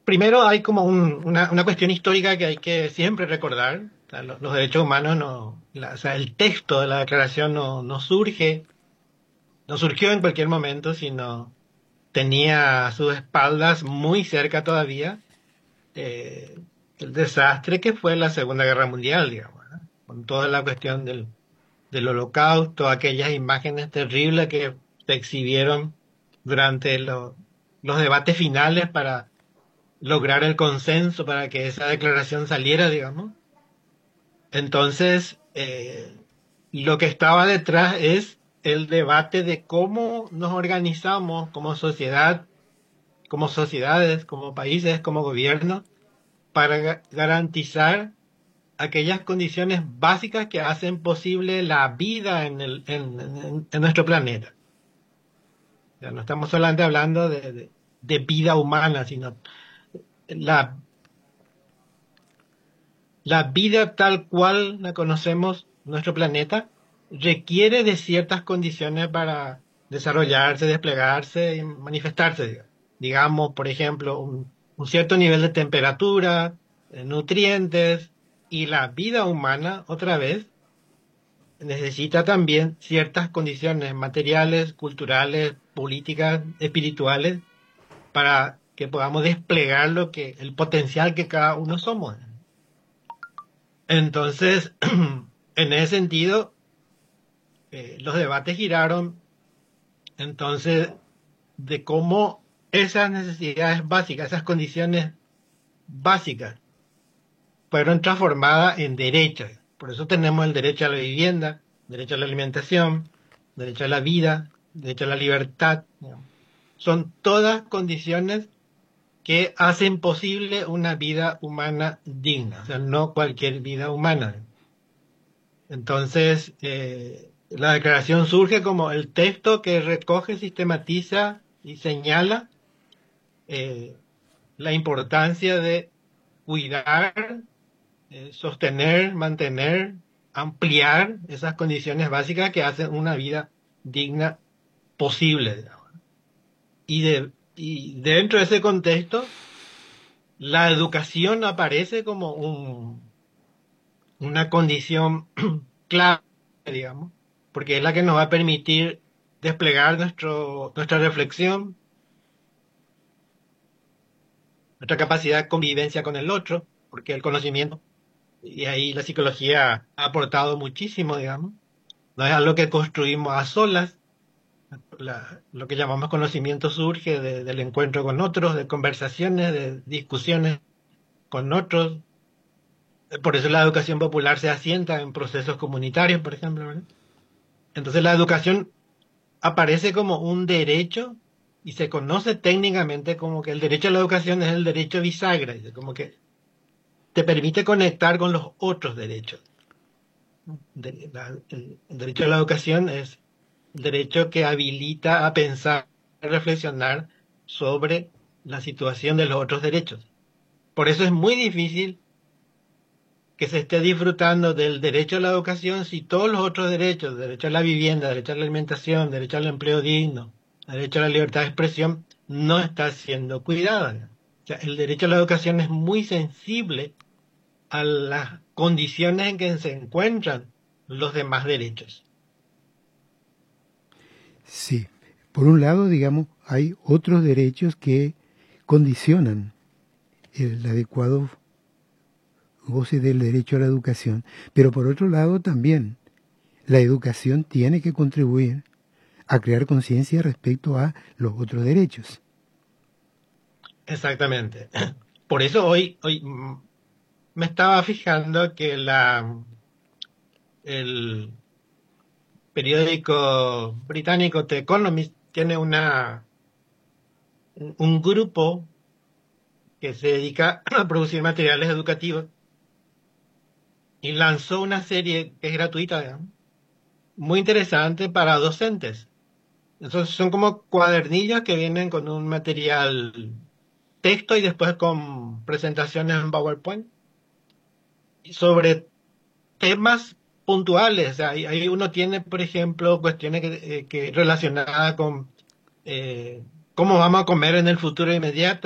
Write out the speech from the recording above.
primero hay como una cuestión histórica que hay que siempre recordar. O sea, los derechos humanos no, o sea, el texto de la declaración no surge, no surgió en cualquier momento, sino tenía a sus espaldas muy cerca todavía eh, el desastre que fue la Segunda Guerra Mundial, digamos, ¿no? Con toda la cuestión del Holocausto, aquellas imágenes terribles que se exhibieron durante los debates finales para lograr el consenso para que esa declaración saliera, digamos. Entonces, lo que estaba detrás es el debate de cómo nos organizamos como sociedad, como sociedades, como países, como gobiernos, para garantizar aquellas condiciones básicas que hacen posible la vida en nuestro planeta. Ya no estamos solamente hablando de vida humana, sino la, la vida tal cual la conocemos, nuestro planeta, requiere de ciertas condiciones para desarrollarse, desplegarse y manifestarse. Digamos, por ejemplo, un cierto nivel de temperatura, nutrientes, y la vida humana, otra vez, necesita también ciertas condiciones materiales, culturales, políticas, espirituales, para que podamos desplegar el potencial que cada uno somos. Entonces, en ese sentido, los debates giraron entonces de cómo esas necesidades básicas, esas condiciones básicas, fueron transformadas en derechos. Por eso tenemos el derecho a la vivienda, derecho a la alimentación, derecho a la vida, derecho a la libertad. ¿No? Son todas condiciones que hacen posible una vida humana digna, o sea, no cualquier vida humana. Entonces, la declaración surge como el texto que recoge, sistematiza y señala eh, la importancia de cuidar, sostener, mantener, ampliar esas condiciones básicas que hacen una vida digna posible, digamos. Y dentro de ese contexto, la educación aparece como una condición clave, digamos, porque es la que nos va a permitir desplegar nuestra reflexión, nuestra capacidad de convivencia con el otro, porque el conocimiento, y ahí la psicología ha aportado muchísimo, digamos, no es algo que construimos a solas, lo que llamamos conocimiento surge del encuentro con otros, de conversaciones, de discusiones con otros. Por eso la educación popular se asienta en procesos comunitarios, por ejemplo, ¿verdad? Entonces la educación aparece como un derecho y se conoce técnicamente como que el derecho a la educación es el derecho bisagra, como que te permite conectar con los otros derechos. El derecho a la educación es el derecho que habilita a pensar, a reflexionar sobre la situación de los otros derechos. Por eso es muy difícil que se esté disfrutando del derecho a la educación si todos los otros derechos, derecho a la vivienda, derecho a la alimentación, derecho al empleo digno, derecho a la libertad de expresión, no está siendo cuidada. O sea, el derecho a la educación es muy sensible a las condiciones en que se encuentran los demás derechos. Sí. Por un lado, digamos, hay otros derechos que condicionan el adecuado goce del derecho a la educación, pero por otro lado también la educación tiene que contribuir a crear conciencia respecto a los otros derechos. Exactamente. Por eso hoy me estaba fijando que el periódico británico The Economist tiene un grupo que se dedica a producir materiales educativos y lanzó una serie que es gratuita, digamos, muy interesante para docentes. Entonces son como cuadernillos que vienen con un material texto y después con presentaciones en PowerPoint sobre temas puntuales. O sea, ahí uno tiene, por ejemplo, cuestiones que relacionadas con cómo vamos a comer en el futuro inmediato.